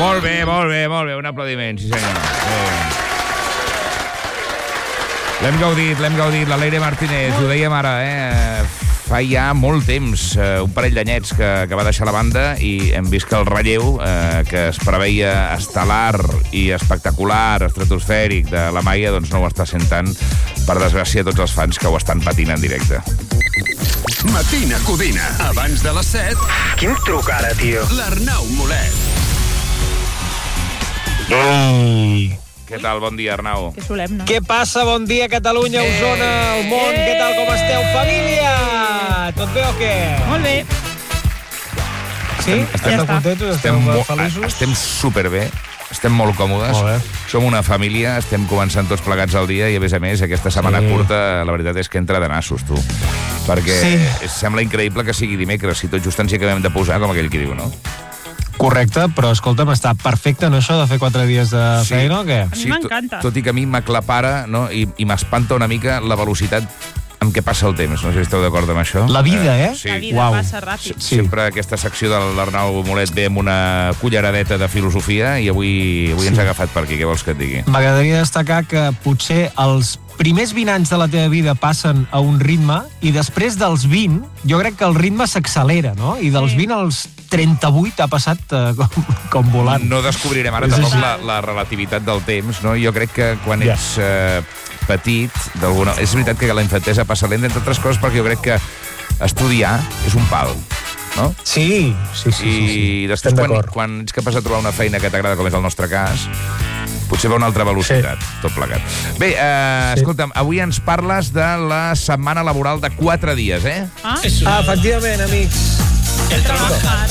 Molt bé, molt bé, molt bé. Un aplaudiment, sí senyor. L'hem gaudit. La Leire Martínez, ho dèiem ara, fa ja molt temps, un parell d'anyets que va deixar la banda i hem vist que el relleu, que es preveia estel·lar i espectacular, estratosfèric de la Maia, doncs no ho està sent tant, per desgràcia, tots els fans que ho estan patint en directe. Matina Codina. Abans de les 7... Quin truc ara, tio? L'Arnau Molet. Ei! Què tal? Bon dia, Arnau. Que solemne. Què passa? Bon dia, Catalunya, Osona, el món. Què tal, com esteu? Família! Tot bé o què? Molt bé. Sí? Esteu contentos? Esteu feliços? Estem superbé. Estem molt còmodes. Molt bé. Som una família, estem començant tots plegats al dia i, a més, aquesta setmana curta, la veritat és que entra de nassos, tu. Perquè sembla increïble que sigui dimecres, si tot just ens hi acabem de posar, com aquell qui diu, no? Correcte, però escolta'm, està perfecte, no, això de fer 4 dies de feina o què? A mi m'encanta. Tot i que a mi m'aclapara, no? I m'espanta una mica la velocitat amb què passa el temps. No sé si esteu d'acord amb això. La vida, Sí. La vida passa ràpid. Sempre aquesta secció de l'Arnau Molet ve amb una culleradeta de filosofia i avui ens ha agafat per aquí. Què vols que et digui? M'agradaria destacar que potser els primers 20 anys de la teva vida passen a un ritme i després dels 20 jo crec que el ritme s'accelera, no? I dels 20 als 38 ha passat com volant. No descobrirem ara tampoc la relativitat del temps, no? Jo crec que quan ets petit, és veritat que la infantesa passa lent, entre altres coses, perquè jo crec que estudiar és un pal, no? Sí. I després, quan ets capaç de trobar una feina que t'agrada, com és el nostre cas, potser va a una altra velocitat, tot plegat. Bé, escolta'm, avui ens parles de la setmana laboral de 4 dies, eh? Efectivament, amics. El trabajar.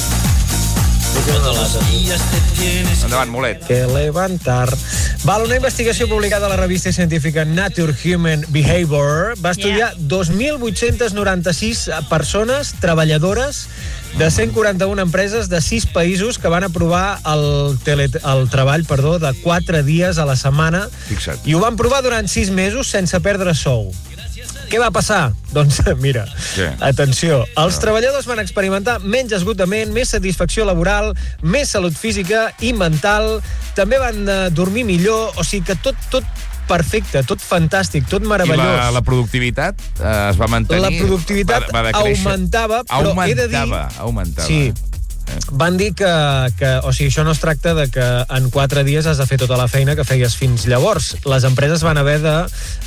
Endavant, Molet. Que levantar. Una investigació publicada a la revista científica Nature Human Behavior va estudiar 2.896 persones treballadores de 141 empreses de 6 països que van aprovar el treball de 4 dies a la setmana. Fixa't. I ho van provar durant 6 mesos sense perdre sou. Què va passar? Doncs mira, atenció, els treballadors van experimentar menys esgotament, més satisfacció laboral, més salut física i mental, també van dormir millor, o sigui que tot perfecte, tot fantàstic, tot meravellós. I la productivitat es va mantenir? La productivitat augmentava, però he de dir... Augmentava. Sí. Van dir que això no es tracta de que en 4 dies has de fer tota la feina que feies fins llavors. Les empreses van haver de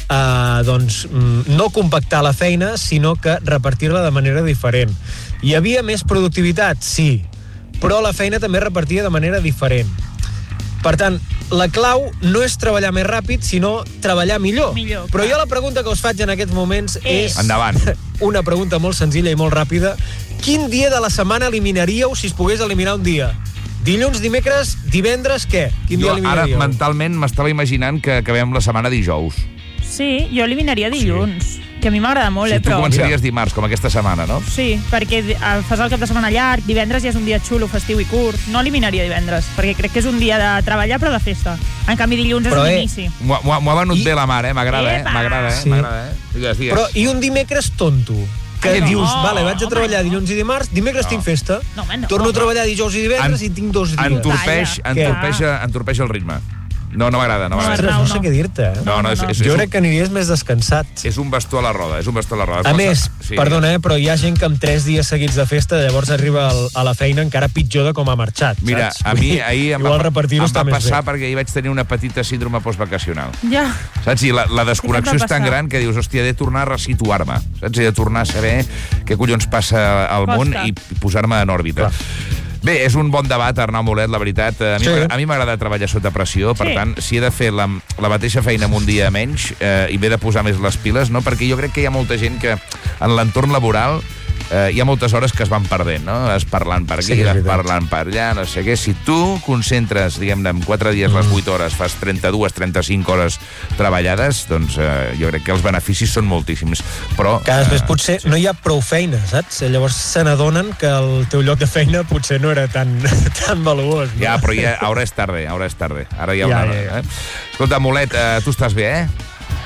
no compactar la feina, sinó que repartir-la de manera diferent. Hi havia més productivitat, sí, però la feina també es repartia de manera diferent. Per tant, la clau no és treballar més ràpid, sinó treballar millor. Però jo la pregunta que us faig en aquests moments és... Endavant. Una pregunta molt senzilla i molt ràpida. Quin dia de la setmana eliminaríeu si es pogués eliminar un dia? Dilluns, dimecres, divendres, què? Quin dia eliminaríeu? Ara mentalment m'estava imaginant que acabem la setmana dijous. Sí, jo eliminaria dilluns, que a mi m'agrada molt, tu però... començaries dimarts, com aquesta setmana, no? Sí, perquè fas el cap de setmana llarg, divendres ja és un dia xulo, festiu i curt. No eliminaria divendres, perquè crec que és un dia de treballar però de festa. En canvi, dilluns és un inici. M'ho ha venut bé la mare, m'agrada, m'agrada. Digues. Però i un dimecres tonto? Que dius, vaig a treballar dilluns i dimarts, dimecres tinc festa, torno a treballar dijous i divendres i tinc 2 dies. Entorpeix el ritme. No m'agrada. No sé què dir-te. Jo crec que aniries més descansat. És un bastó a la roda, A més, perdona, però hi ha gent que amb 3 dies seguits de festa llavors arriba a la feina encara pitjor de com ha marxat. Mira, a mi ahir em va passar perquè ahir vaig tenir una petita síndrome postvacacional. Ja. Saps? I la desconnexió és tan gran que dius, hòstia, he de tornar a resituar-me. Saps? He de tornar a saber què collons passa al món i posar-me en òrbita. Bé, és un bon debat, Arnau Molet, la veritat. A mi m'agrada treballar sota pressió, per tant, si he de fer la mateixa feina en un dia menys i m'he de posar més les piles, no? Perquè jo crec que hi ha molta gent que en l'entorn laboral hi ha moltes hores que es van perdent, no? Es parlant per aquí, parlant per allà, no sé què. Si tu concentres, diguem-ne, en 4 dies les 8 hores, fas 32, 35 hores treballades, doncs jo crec que els beneficis són moltíssims. Però... Que després potser no hi ha prou feina, saps? Llavors se n'adonen que el teu lloc de feina potser no era tan valuós. No? Ja, però ara és tarde. Ara ja una hora. Escolta, Molet, tu estàs bé, eh?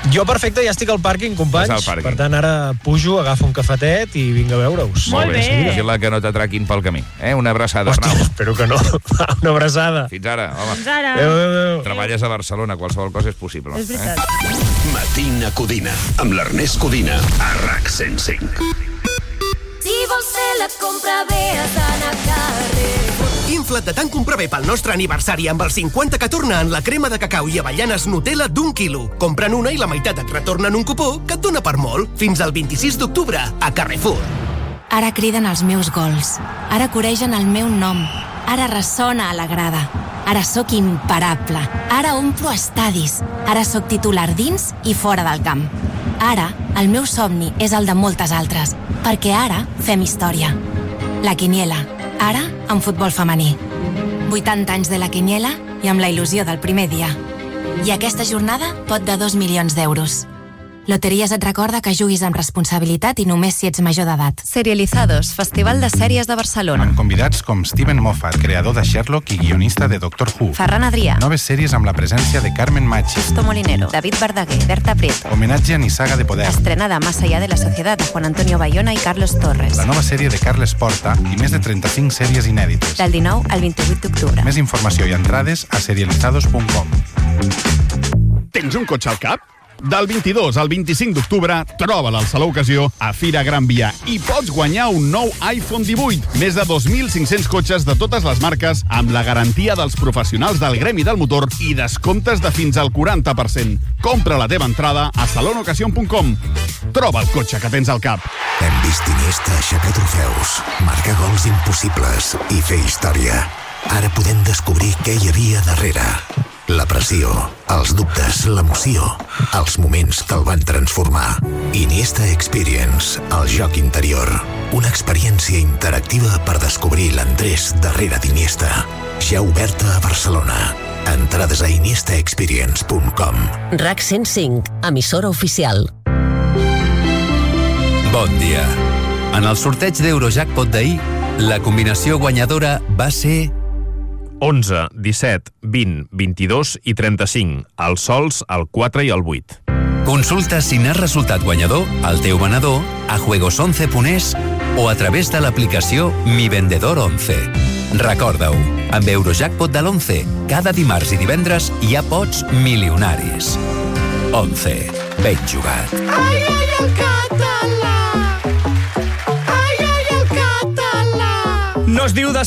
Jo perfecte, ja estic al pàrquing, companys. Per tant, ara pujo, agafo un cafetet i vinc a veure-us. Molt bé. Vigila que no t'atraquin pel camí. Una abraçada, Arnau. Hòstia, espero que no. Una abraçada. Fins ara, home. Fins ara. Adéu. Treballes a Barcelona, qualsevol cosa és possible. És veritat. Matina Codina, amb l'Ernest Codina, a RAC 105. Si vols fer la compra bé, has d'anar a Carrefour. Infla't de tant comprar bé pel nostre aniversari amb el 50 que torna en la crema de cacau i avellanes Nutella d'1 quilo. Compra'n una i la meitat et retornen un cupó que et dona per molt. Fins al 26 d'octubre, a Carrefour. Ara criden els meus gols. Ara coregen el meu nom. Ara ressona a la grada. Ara sóc imparable. Ara omplo estadis. Ara sóc titular dins i fora del camp. Ara, el meu somni és el de moltes altres, perquè ara fem història. La Quiniela. Ara, en futbol femení. 80 anys de la Quiniela i amb la il·lusió del primer dia. I aquesta jornada pot de 2 milions d'euros. Loteries et recorda que juguis amb responsabilitat i només si ets major d'edat. Serializados, Festival de Sèries de Barcelona. Amb convidats com Steven Moffat, creador de Sherlock i guionista de Doctor Who. Ferran Adrià. Noves sèries amb la presència de Carmen Machi. Justo Molinero, David Verdaguer, Berta Prieto. Homenatge a Nissaga de Poder. Estrenada Más allá de la sociedad de Juan Antonio Bayona i Carlos Torres. La nova sèrie de Carles Porta i més de 35 sèries inèdites. Del 19 al 28 d'octubre. Més informació i entrades a serializados.com. Tens un cotxe al cap? Del 22 al 25 d'octubre, troba'l al Saló Ocasió a Fira Gran Via i pots guanyar un nou iPhone 18. Més de 2.500 cotxes de totes les marques amb la garantia dels professionals del gremi del motor i descomptes de fins al 40%. Compra la teva entrada a salonocasion.com. Troba el cotxe que tens al cap. Hem vist Iniesta aixecar trofeus, marcar gols impossibles i fer història. Ara podem descobrir què hi havia darrere. La pressió, els dubtes, l'emoció, els moments que el van transformar. Iniesta Experience, el joc interior. Una experiència interactiva per descobrir l'Andrés darrere d'Iniesta. Ja oberta a Barcelona. Entrades a iniestaexperience.com. RAC 105, emissora oficial. Bon dia. En el sorteig d'Eurojackpot d'ahir, la combinació guanyadora va ser 11, 17, 20, 22 i 35. Els sols, el 4 i el 8. Consulta si n'has resultat guanyador al teu venedor a juegos11.es o a través de l'aplicació Mi Vendedor 11. Recorda-ho, amb Eurojackpot de l'11, cada dimarts i divendres hi ha pots milionaris. 11. Ben jugat. Ai, ai, el català! Ai, ai, el català! No es diu